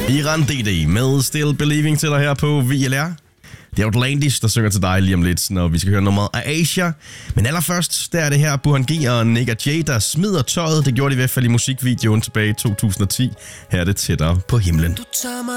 Iran DD med Still Believing til dig her på VLR. Det er Outlandish, der synger til dig lige om lidt, når vi skal høre nummeret af Asia. Men allerførst, der er det her Burhan G og Nick J, der smider tøjet. Det gjorde de i hvert fald i musikvideoen tilbage i 2010. Her er det Tættere på himlen.